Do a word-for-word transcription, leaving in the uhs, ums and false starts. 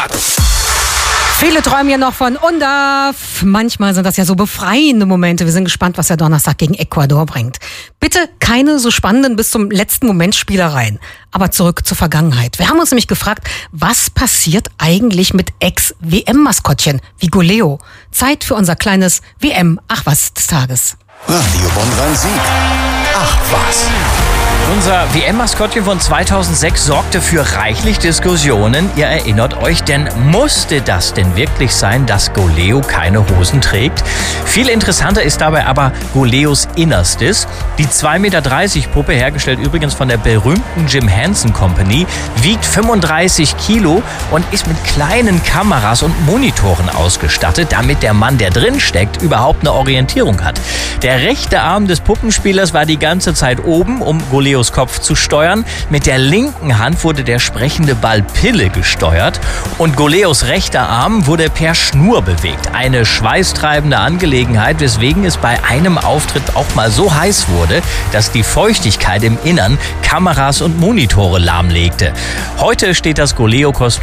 Viele träumen ja noch von UNDAF. Manchmal sind das ja so befreiende Momente. Wir sind gespannt, was der Donnerstag gegen Ecuador bringt. Bitte keine so spannenden bis zum letzten Moment Spielereien. Aber zurück zur Vergangenheit. Wir haben uns nämlich gefragt, was passiert eigentlich mit Ex-W M-Maskottchen wie Goleo? Zeit für unser kleines W M-Ach was des Tages. Radio Bonn-Rhein-Sieg. Ach was. Unser W M-Maskottchen von zweitausendsechs sorgte für reichlich Diskussionen. Ihr erinnert euch, denn musste das denn wirklich sein, dass Goleo keine Hosen trägt? Viel interessanter ist dabei aber Goleos Innerstes. Die zwei Meter dreißig Puppe, hergestellt übrigens von der berühmten Jim Henson Company, wiegt fünfunddreißig Kilo und ist mit kleinen Kameras und Monitoren ausgestattet, damit der Mann, der drin steckt, überhaupt eine Orientierung hat. Der rechte Arm des Puppenspielers war die ganze Zeit oben, um Goleos Kopf zu steuern. Mit der linken Hand wurde der sprechende Ball Pille gesteuert und Goleos rechter Arm wurde per Schnur bewegt. Eine schweißtreibende Angelegenheit, weswegen es bei einem Auftritt auch mal so heiß wurde, dass die Feuchtigkeit im Innern Kameras und Monitore lahmlegte. Heute steht das Goleo-Kostüm